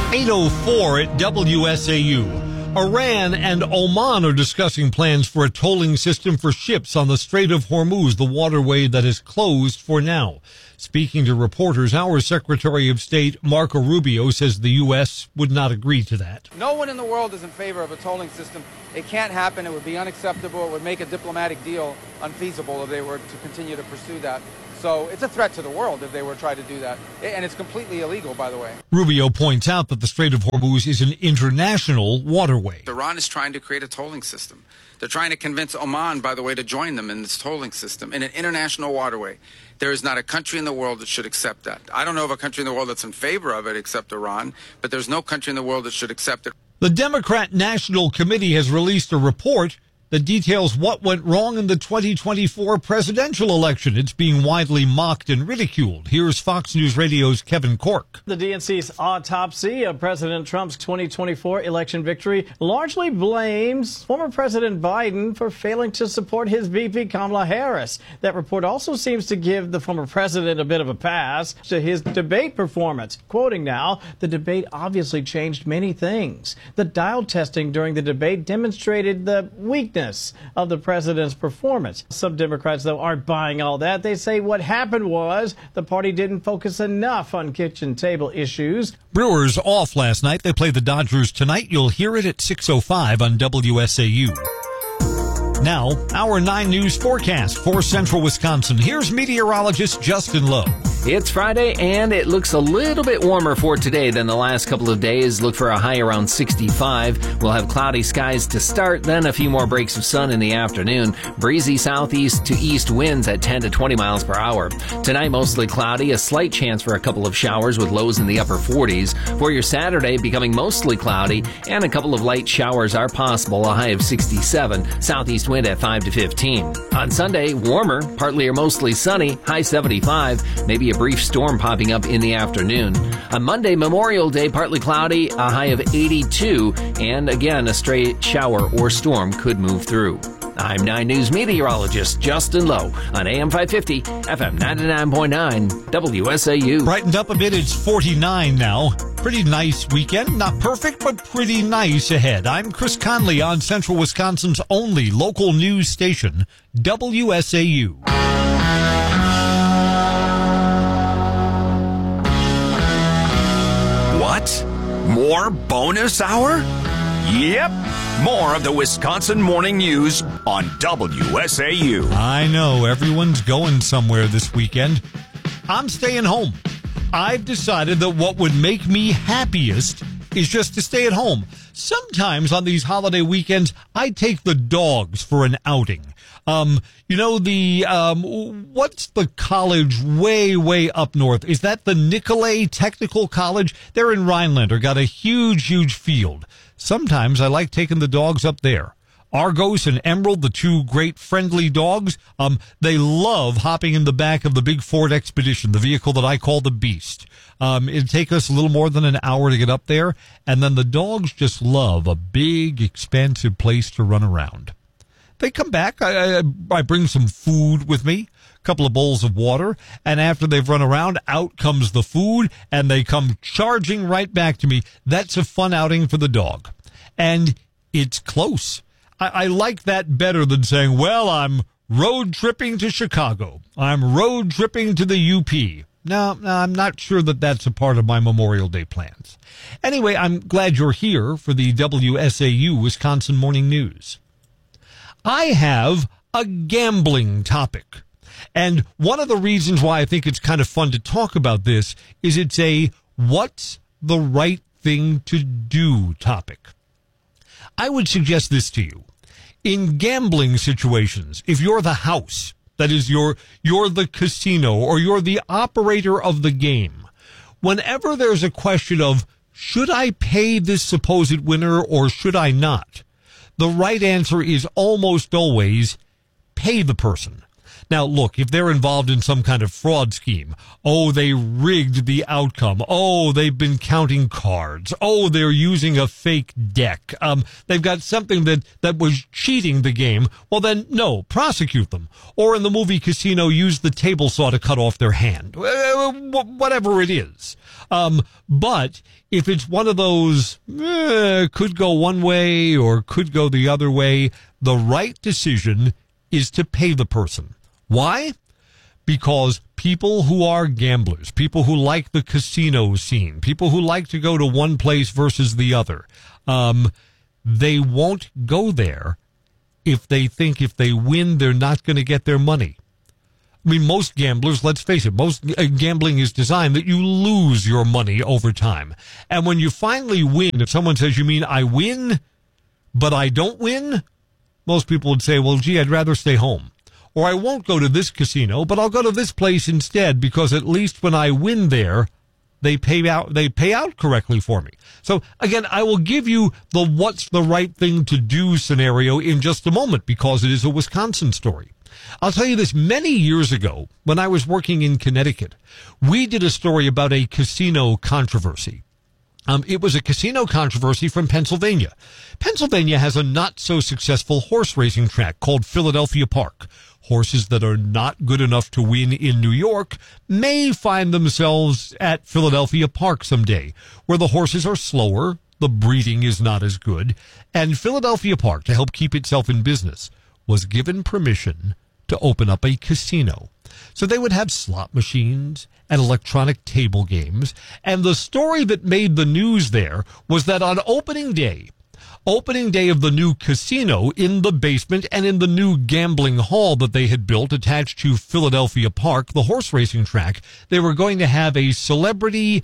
8:04 at WSAU. Iran and Oman are discussing plans for a tolling system for ships on the Strait of Hormuz, the waterway that is closed for now. Speaking to reporters, our Secretary of State, Marco Rubio, says the U.S. would not agree to that. No one in the world is in favor of a tolling system. It can't happen. It would be unacceptable. It would make a diplomatic deal unfeasible if they were to continue to pursue that. So it's a threat to the world if they were to try to do that. And it's completely illegal, by the way. Rubio points out that the Strait of Hormuz is an international waterway. Iran is trying to create a tolling system. They're trying to convince Oman, by the way, to join them in this tolling system in an international waterway. There is not a country in the world that should accept that. I don't know of a country in the world that's in favor of it except Iran, but there's no country in the world that should accept it. The Democrat National Committee has released a report that details what went wrong in the 2024 presidential election. It's being widely mocked and ridiculed. Here's Fox News Radio's Kevin Corke. The DNC's autopsy of President Trump's 2024 election victory largely blames former President Biden for failing to support his VP Kamala Harris. That report also seems to give the former president a bit of a pass to his debate performance. Quoting now, the debate obviously changed many things. The dial testing during the debate demonstrated the weakness of the president's performance. Some Democrats, though, aren't buying all that. They say what happened was the party didn't focus enough on kitchen table issues. Brewers off last night. They play the Dodgers tonight. You'll hear it at 6:05 on WSAU. Now, our 9 News forecast for central Wisconsin. Here's meteorologist Justin Lowe. It's Friday, and it looks a little bit warmer for today than the last couple of days. Look for a high around 65. We'll have cloudy skies to start, then a few more breaks of sun in the afternoon. Breezy southeast to east winds at 10 to 20 miles per hour. Tonight, mostly cloudy, a slight chance for a couple of showers with lows in the upper 40s. For your Saturday, becoming mostly cloudy, and a couple of light showers are possible, a high of 67. Southeast wind at 5 to 15. On Sunday, warmer, partly or mostly sunny, high 75. Maybe a brief storm popping up in the afternoon. On Monday, Memorial Day, partly cloudy, a high of 82, and again, a stray shower or storm could move through. I'm 9 News meteorologist Justin Lowe on AM 550, FM 99.9, WSAU. Brightened up a bit. It's 49 now. Pretty nice weekend. Not perfect, but pretty nice ahead. I'm Chris Conley on Central Wisconsin's only local news station, WSAU. What? More bonus hour? Yep. More of the Wisconsin Morning News on WSAU. I know everyone's going somewhere this weekend. I'm staying home. I've decided that what would make me happiest is just to stay at home. Sometimes on these holiday weekends, I take the dogs for an outing. What's the college way up north? Is that the Nicolet Technical College? They're in Rhinelander, got a huge field. Sometimes I like taking the dogs up there. Argos and Emerald, the 2 great friendly dogs, they love hopping in the back of the big Ford Expedition, the vehicle that I call the Beast. It'd take us a little more than an hour to get up there, and then the dogs just love a big, expansive place to run around. They come back, I bring some food with me, a couple of bowls of water, and after they've run around, out comes the food, and they come charging right back to me. That's a fun outing for the dog. And it's close. I like that better than saying, well, I'm road tripping to Chicago. I'm road tripping to the UP. No, I'm not sure that that's a part of my Memorial Day plans. Anyway, I'm glad you're here for the WSAU Wisconsin Morning News. I have a gambling topic. And one of the reasons why I think it's kind of fun to talk about this is it's a what's the right thing to do topic. I would suggest this to you. In gambling situations, if you're the house, that is, you're the casino or you're the operator of the game, whenever there's a question of, should I pay this supposed winner or should I not? The right answer is almost always pay the person. Now, look, if they're involved in some kind of fraud scheme, oh, they rigged the outcome. Oh, they've been counting cards. Oh, they're using a fake deck. They've got something that was cheating the game. Well, then, no, prosecute them. Or in the movie Casino, use the table saw to cut off their hand. Whatever it is. But if it's one of those, could go one way or could go the other way, the right decision is to pay the person. Why? Because people who are gamblers, people who like the casino scene, people who like to go to one place versus the other, they won't go there if they think if they win, they're not going to get their money. I mean, most gamblers, let's face it, most gambling is designed that you lose your money over time. And when you finally win, if someone says, you mean I win, but I don't win? Most people would say, well, gee, I'd rather stay home. Or I won't go to this casino, but I'll go to this place instead because at least when I win there, they pay out correctly for me. So again, I will give you the what's the right thing to do scenario in just a moment because it is a Wisconsin story. I'll tell you this, many years ago, when I was working in Connecticut, we did a story about a casino controversy. It was a casino controversy from Pennsylvania. Pennsylvania has a not-so-successful horse racing track called Philadelphia Park. Horses that are not good enough to win in New York may find themselves at Philadelphia Park someday, where the horses are slower, the breeding is not as good, and Philadelphia Park, to help keep itself in business, was given permission to open up a casino. So they would have slot machines and electronic table games. And the story that made the news there was that on opening day of the new casino in the basement and in the new gambling hall that they had built attached to Philadelphia Park, the horse racing track, they were going to have a celebrity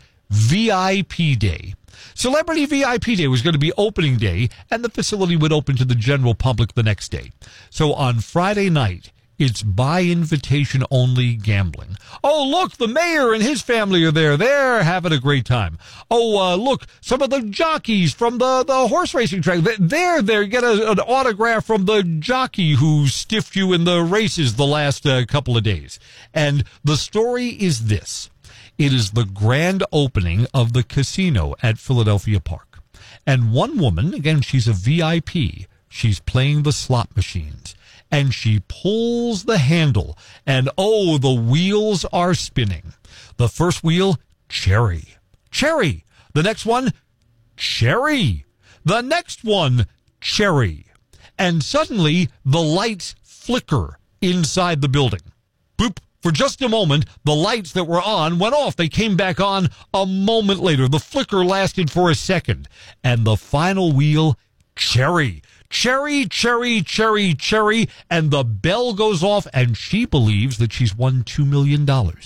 VIP day. Celebrity VIP Day was going to be opening day, and the facility would open to the general public the next day. So on Friday night, it's by invitation only gambling. Oh, look, the mayor and his family are there. They're having a great time. Oh, look, some of the jockeys from the horse racing track. They're there. Get an autograph from the jockey who stiffed you in the races the last couple of days. And the story is this. It is the grand opening of the casino at Philadelphia Park. And one woman, again, she's a VIP. She's playing the slot machines. And she pulls the handle, and oh, the wheels are spinning. The first wheel, cherry. Cherry. The next one, cherry. The next one, cherry. And suddenly, the lights flicker inside the building. Boop. For just a moment, the lights that were on went off. They came back on a moment later. The flicker lasted for a second. And the final wheel, cherry. Cherry, cherry, cherry, cherry, and the bell goes off, and she believes that she's won $2 million.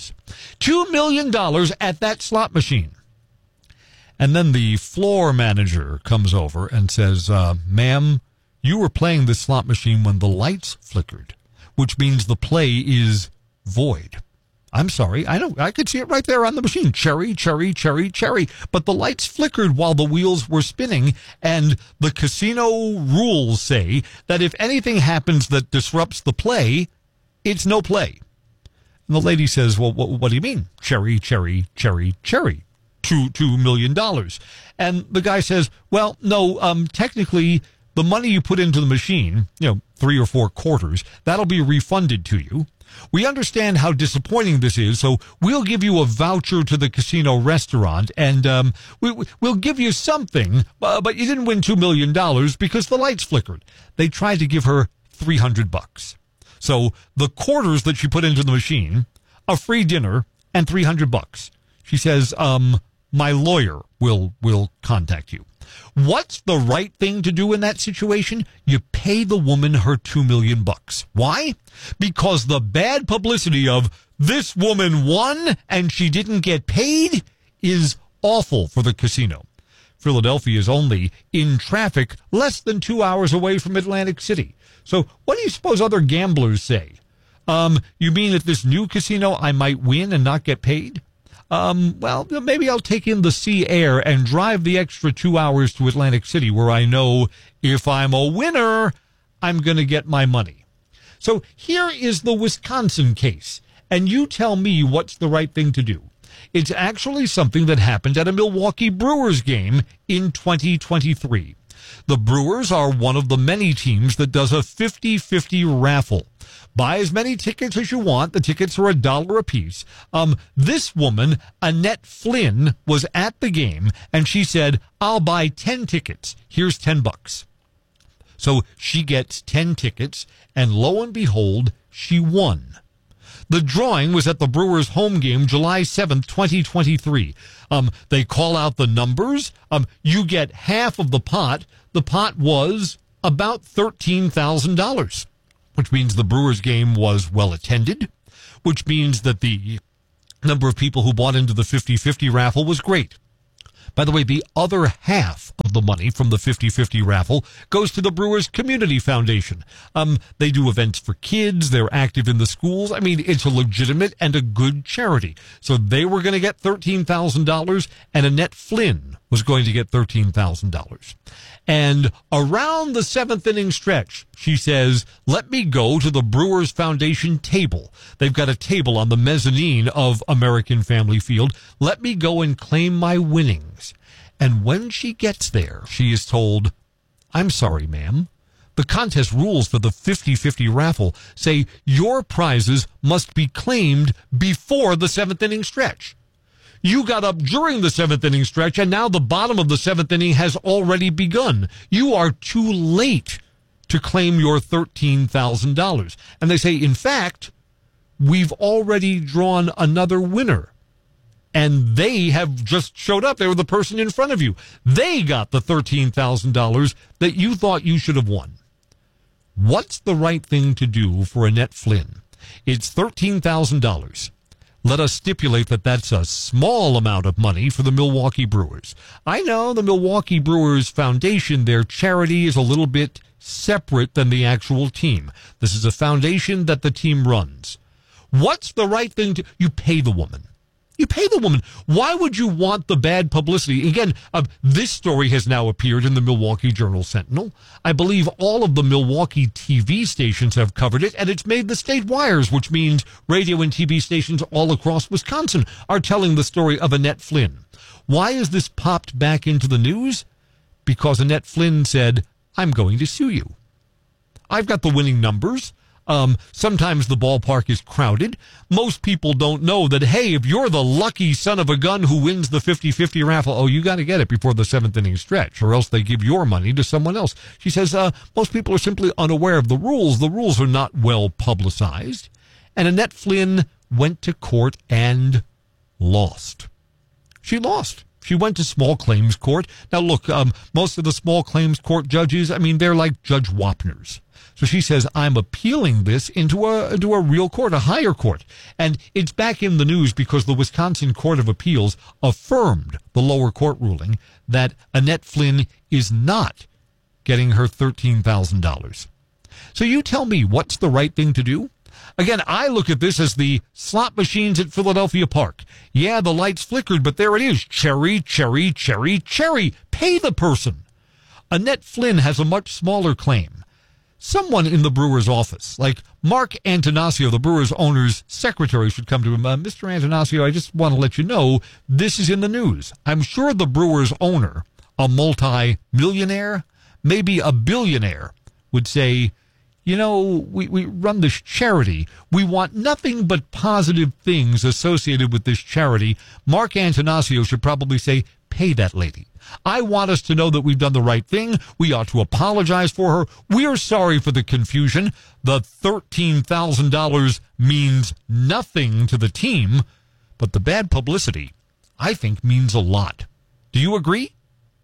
$2 million at that slot machine. And then the floor manager comes over and says, ma'am, you were playing this slot machine when the lights flickered, which means the play is void. I'm sorry. I know. I could see it right there on the machine. Cherry, cherry, cherry, cherry. But the lights flickered while the wheels were spinning, and the casino rules say that if anything happens that disrupts the play, it's no play. And the lady says, well, what do you mean? Cherry, cherry, cherry, cherry. $2 million. And the guy says, well, no, technically, the money you put into the machine, 3 or 4 quarters, that'll be refunded to you. We understand how disappointing this is, so we'll give you a voucher to the casino restaurant, and we'll give you something, but you didn't win $2 million because the lights flickered. They tried to give her $300. So the quarters that she put into the machine, a free dinner, and $300. She says, my lawyer will contact you. What's the right thing to do in that situation? You pay the woman her $2 million. Why? Because the bad publicity of this woman won and she didn't get paid is awful for the casino. Philadelphia is only in traffic less than 2 hours away from Atlantic City. So what do you suppose other gamblers say? You mean at this new casino I might win and not get paid? Well, maybe I'll take in the sea air and drive the extra 2 hours to Atlantic City where I know if I'm a winner, I'm going to get my money. So here is the Wisconsin case, and you tell me what's the right thing to do. It's actually something that happened at a Milwaukee Brewers game in 2023. The Brewers are one of the many teams that does a 50-50 raffle. Buy as many tickets as you want. The tickets are $1 a piece. This woman, Annette Flynn, was at the game, and she said, I'll buy 10 tickets. Here's $10. So she gets 10 tickets, and lo and behold, she won. The drawing was at the Brewers home game, July 7th, 2023. They call out the numbers. You get half of the pot. The pot was about $13,000, which means the Brewers game was well attended, which means that the number of people who bought into the 50-50 raffle was great. By the way, the other half of the money from the 50-50 raffle goes to the Brewers Community Foundation. They do events for kids. They're active in the schools. I mean, it's a legitimate and a good charity. So they were going to get $13,000, and Annette Flynn was going to get $13,000. And around the seventh inning stretch, she says, let me go to the Brewers Foundation table. They've got a table on the mezzanine of American Family Field. Let me go and claim my winnings. And when she gets there, she is told, I'm sorry, ma'am. The contest rules for the 50-50 raffle say your prizes must be claimed before the seventh inning stretch. You got up during the seventh inning stretch, and now the bottom of the seventh inning has already begun. You are too late to claim your $13,000. And they say, in fact, we've already drawn another winner. And they have just showed up. They were the person in front of you. They got the $13,000 that you thought you should have won. What's the right thing to do for Annette Flynn? It's $13,000. Let us stipulate that that's a small amount of money for the Milwaukee Brewers. I know the Milwaukee Brewers Foundation, their charity, is a little bit separate than the actual team. This is a foundation that the team runs. What's the right thing to... You pay the woman. You pay the woman. Why would you want the bad publicity? Again, this story has now appeared in the Milwaukee Journal-Sentinel. I believe all of the Milwaukee TV stations have covered it, and it's made the state wires, which means radio and TV stations all across Wisconsin are telling the story of Annette Flynn. Why is this popped back into the news? Because Annette Flynn said, I'm going to sue you. I've got the winning numbers. Sometimes the ballpark is crowded. Most people don't know that, hey, if you're the lucky son of a gun who wins the 50-50 raffle, oh, you got to get it before the seventh inning stretch, or else they give your money to someone else. She says, most people are simply unaware of the rules. The rules are not well publicized. And Annette Flynn went to court and lost. She lost. She went to small claims court. Now, look, most of the small claims court judges, I mean, they're like Judge Wapners. So she says, I'm appealing this into a real court, a higher court. And it's back in the news because the Wisconsin Court of Appeals affirmed the lower court ruling that Annette Flynn is not getting her $13,000. So you tell me, what's the right thing to do? Again, I look at this as the slot machines at Philadelphia Park. Yeah, the lights flickered, but there it is. Cherry, cherry, cherry, cherry. Pay the person. Annette Flynn has a much smaller claim. Someone in the Brewers office, like Mark Antonaccio, the Brewers owner's secretary, should come to him. Mr. Antonaccio, I just want to let you know this is in the news. I'm sure the Brewers owner, a multi-millionaire, maybe a billionaire, would say, you know, we run this charity. We want nothing but positive things associated with this charity. Mark Antonaccio should probably say, pay that lady. I want us to know that we've done the right thing. We ought to apologize for her. We are sorry for the confusion. The $13,000 means nothing to the team, but the bad publicity, I think, means a lot. Do you agree?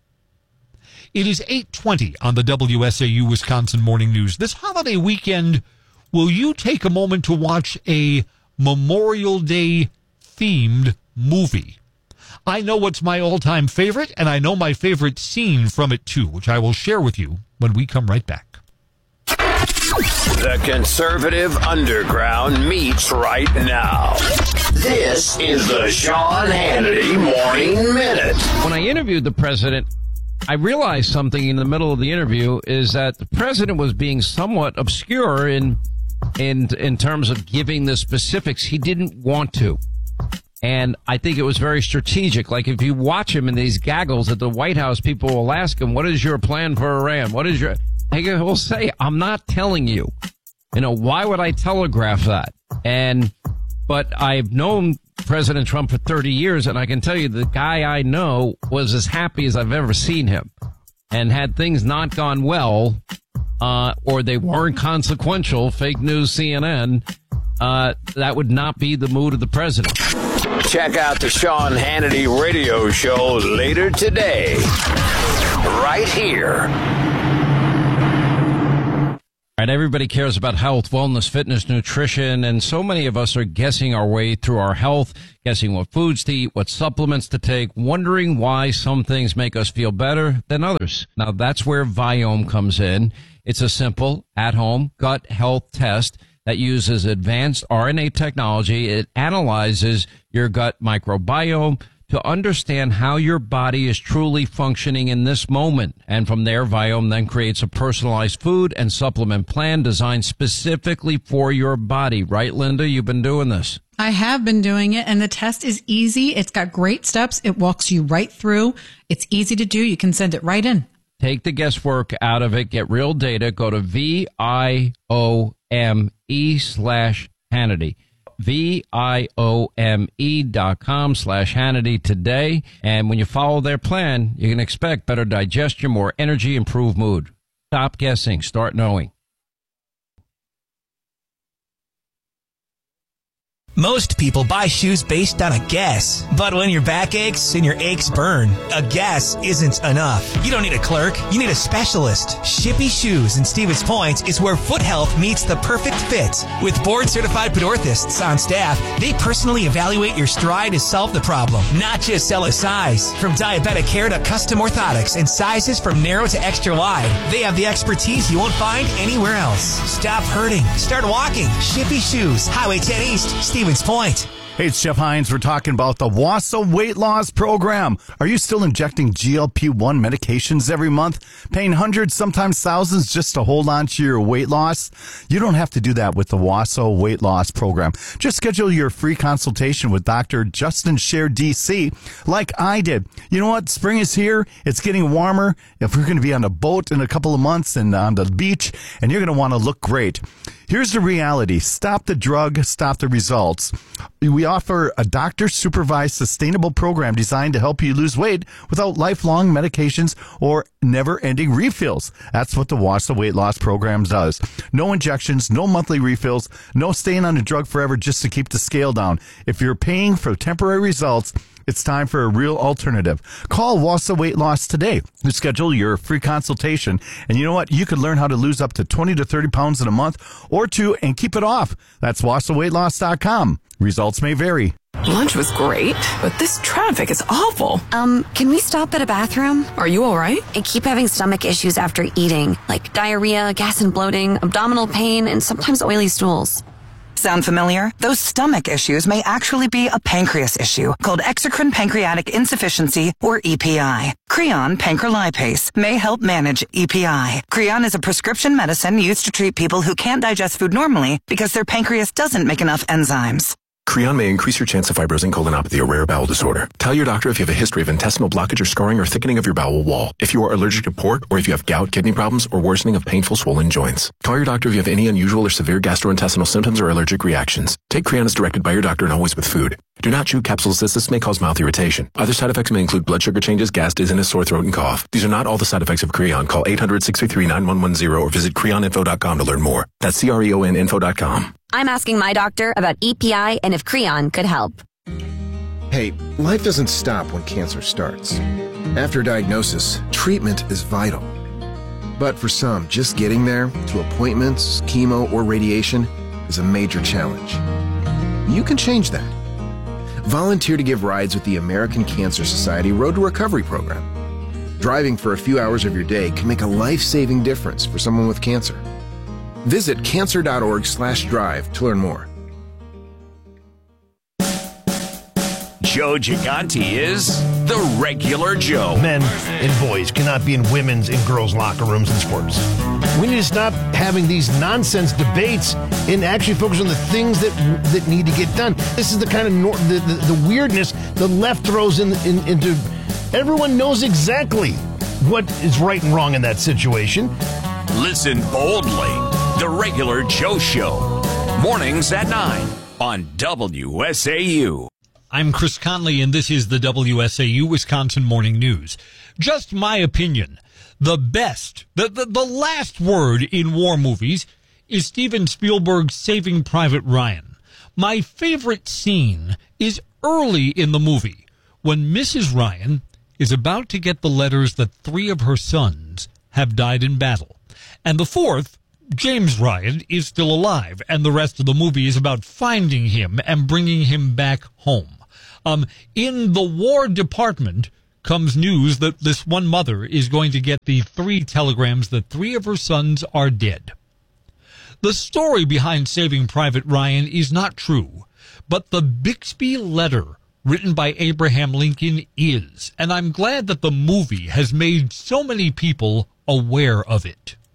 It is 8:20 on the WSAU Wisconsin Morning News. This holiday weekend, will you take a moment to watch a Memorial Day themed movie? I know what's my all-time favorite, and I know my favorite scene from it, too, which I will share with you when we come right back. The conservative underground meets right now. This is the Sean Hannity Morning Minute. When I interviewed the president, I realized something in the middle of the interview is that the president was being somewhat obscure in in terms of giving the specifics. He didn't want to. And I think it was very strategic. Like, if you watch him in these gaggles at the White House, people will ask him, what is your plan for Iran? What is your... He will say, I'm not telling you. You know, why would I telegraph that? But I've known President Trump for 30 years, and I can tell you the guy I know was as happy as I've ever seen him. And had things not gone well, or they weren't consequential, fake news CNN, that would not be the mood of the president. Check out the Sean Hannity radio show later today, right here. All right, everybody cares about health, wellness, fitness, nutrition, and so many of us are guessing our way through our health, guessing what foods to eat, what supplements to take, wondering why some things make us feel better than others. Now, that's where Viome comes in. It's a simple, at-home gut health test that uses advanced RNA technology. It analyzes your gut microbiome to understand how your body is truly functioning in this moment. And from there, Viome then creates a personalized food and supplement plan designed specifically for your body. Right, Linda? You've been doing this. I have been doing it, and the test is easy. It's got great steps. It walks you right through. It's easy to do. You can send it right in. Take the guesswork out of it. Get real data. Go to VIOME/Hannity. VIOME.com/Hannity today. And when you follow their plan, you can expect better digestion, more energy, improved mood. Stop guessing. Start knowing. Most people buy shoes based on a guess. But when your back aches and your aches burn, a guess isn't enough. You don't need a clerk. You need a specialist. Shippy Shoes in Stevens Point is where foot health meets the perfect fit. With board-certified podorthists on staff, they personally evaluate your stride to solve the problem, not just sell a size. From diabetic care to custom orthotics and sizes from narrow to extra wide, they have the expertise you won't find anywhere else. Stop hurting. Start walking. Shippy Shoes, Highway 10 East, Stevens Point. Hey, it's Jeff Hines. We're talking about the WASA weight loss program. Are you still injecting GLP-1 medications every month, paying hundreds, sometimes thousands just to hold on to your weight loss? You don't have to do that with the WASA weight loss program. Just schedule your free consultation with Dr. Justin Scher, DC, like I did. You know what? Spring is here. It's getting warmer. If we're going to be on a boat in a couple of months and on the beach, and you're going to want to look great. Here's the reality. Stop the drug, stop the results. We offer a doctor-supervised, sustainable program designed to help you lose weight without lifelong medications or never-ending refills. That's what the WASA weight loss program does. No injections, no monthly refills, no staying on a drug forever just to keep the scale down. If you're paying for temporary results, it's time for a real alternative. Call WASA Weight Loss today to schedule your free consultation. And you know what? You can learn how to lose up to 20 to 30 pounds in a month or two and keep it off. That's wasaweightloss.com. Results may vary. Lunch was great, but this traffic is awful. Can we stop at a bathroom? Are you all right? I keep having stomach issues after eating, like diarrhea, gas and bloating, abdominal pain, and sometimes oily stools. Sound familiar? Those stomach issues may actually be a pancreas issue called exocrine pancreatic insufficiency, or EPI. Creon pancrelipase may help manage EPI. Creon is a prescription medicine used to treat people who can't digest food normally because their pancreas doesn't make enough enzymes. Creon may increase your chance of fibrosing colonopathy, a rare bowel disorder. Tell your doctor if you have a history of intestinal blockage or scarring or thickening of your bowel wall, if you are allergic to pork, or if you have gout, kidney problems, or worsening of painful swollen joints. Call your doctor if you have any unusual or severe gastrointestinal symptoms or allergic reactions. Take Creon as directed by your doctor and always with food. Do not chew capsules as this may cause mouth irritation. Other side effects may include blood sugar changes, gas, dizziness, sore throat, and cough. These are not all the side effects of Creon. Call 800-633-9110 or visit creoninfo.com to learn more. That's CREONinfo.com. I'm asking my doctor about EPI and if Creon could help. Hey, life doesn't stop when cancer starts. After diagnosis, treatment is vital. But for some, just getting there, to appointments, chemo, or radiation, is a major challenge. You can change that. Volunteer to give rides with the American Cancer Society Road to Recovery program. Driving for a few hours of your day can make a life-saving difference for someone with cancer. Visit cancer.org/drive to learn more. Joe Gigante is The Regular Joe. Men and boys cannot be in women's and girls' locker rooms in sports. We need to stop having these nonsense debates and actually focus on the things that need to get done. This is the kind of the weirdness the left throws into. Everyone knows exactly what is right and wrong in that situation. Listen boldly. The Regular Joe Show. Mornings at 9 on WSAU. I'm Chris Conley, and this is the WSAU Wisconsin Morning News. Just my opinion. The best, the last word in war movies is Steven Spielberg's Saving Private Ryan. My favorite scene is early in the movie when Mrs. Ryan is about to get the letters that 3 of her sons have died in battle. And the 4th, James Ryan, is still alive, and the rest of the movie is about finding him and bringing him back home. In the War Department comes news that this one mother is going to get the 3 telegrams that 3 of her sons are dead. The story behind Saving Private Ryan is not true, but the Bixby letter written by Abraham Lincoln is, and I'm glad that the movie has made so many people aware of it.